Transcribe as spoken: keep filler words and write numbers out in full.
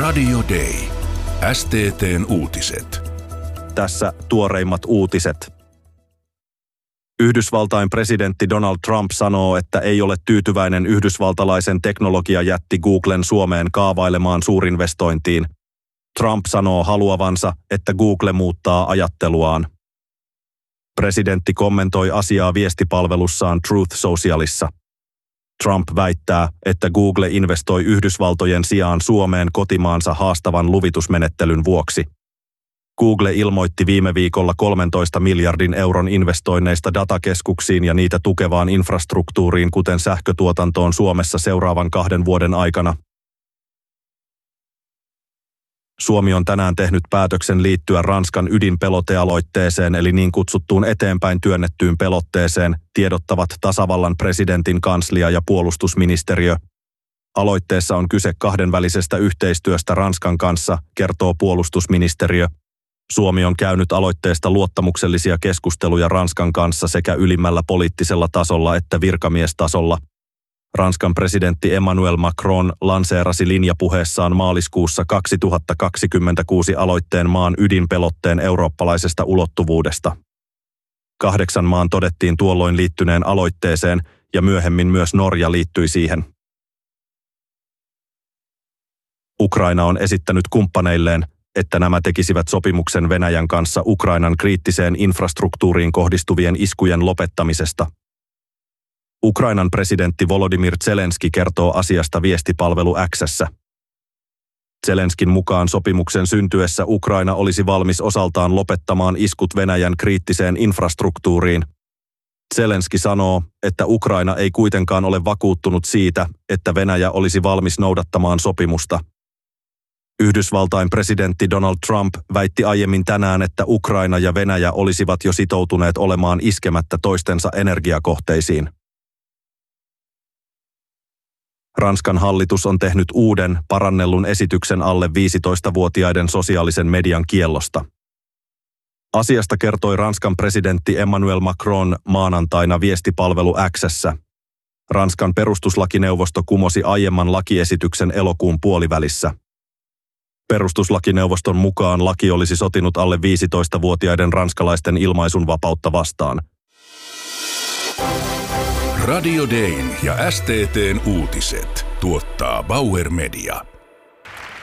Radio Day. S T T:n uutiset. Tässä tuoreimmat uutiset. Yhdysvaltain presidentti Donald Trump sanoo, että ei ole tyytyväinen yhdysvaltalaisen teknologiajätti Googlen Suomeen kaavailemaan suurinvestointiin. Trump sanoo haluavansa, että Google muuttaa ajatteluaan. Presidentti kommentoi asiaa viestipalvelussaan Truth Socialissa. Trump väittää, että Google investoi Yhdysvaltojen sijaan Suomeen kotimaansa haastavan luvitusmenettelyn vuoksi. Google ilmoitti viime viikolla kolmentoista miljardin euron investoinneista datakeskuksiin ja niitä tukevaan infrastruktuuriin, kuten sähkötuotantoon Suomessa seuraavan kahden vuoden aikana. Suomi on tänään tehnyt päätöksen liittyä Ranskan ydinpelotealoitteeseen eli niin kutsuttuun eteenpäin työnnettyyn pelotteeseen, tiedottavat tasavallan presidentin kanslia ja puolustusministeriö. Aloitteessa on kyse kahdenvälisestä yhteistyöstä Ranskan kanssa, kertoo puolustusministeriö. Suomi on käynyt aloitteesta luottamuksellisia keskusteluja Ranskan kanssa sekä ylimmällä poliittisella tasolla että virkamiestasolla. Ranskan presidentti Emmanuel Macron lanseerasi linjapuheessaan maaliskuussa kaksituhattakaksikymmentäkuusi aloitteen maan ydinpelotteen eurooppalaisesta ulottuvuudesta. Kahdeksan maan todettiin tuolloin liittyneen aloitteeseen ja myöhemmin myös Norja liittyi siihen. Ukraina on esittänyt kumppaneilleen, että nämä tekisivät sopimuksen Venäjän kanssa Ukrainan kriittiseen infrastruktuuriin kohdistuvien iskujen lopettamisesta. Ukrainan presidentti Volodymyr Zelenski kertoo asiasta viestipalvelu X:ssä. Zelenskin mukaan sopimuksen syntyessä Ukraina olisi valmis osaltaan lopettamaan iskut Venäjän kriittiseen infrastruktuuriin. Zelenski sanoo, että Ukraina ei kuitenkaan ole vakuuttunut siitä, että Venäjä olisi valmis noudattamaan sopimusta. Yhdysvaltain presidentti Donald Trump väitti aiemmin tänään, että Ukraina ja Venäjä olisivat jo sitoutuneet olemaan iskemättä toistensa energiakohteisiin. Ranskan hallitus on tehnyt uuden, parannellun esityksen alle viisitoistavuotiaiden sosiaalisen median kiellosta. Asiasta kertoi Ranskan presidentti Emmanuel Macron maanantaina viestipalvelu X:ssä. Ranskan perustuslakineuvosto kumosi aiemman lakiesityksen elokuun puolivälissä. Perustuslakineuvoston mukaan laki olisi sotinut alle viisitoistavuotiaiden ranskalaisten ilmaisun vapautta vastaan. Radio Dayn ja S T T:n uutiset tuottaa Bauer Media.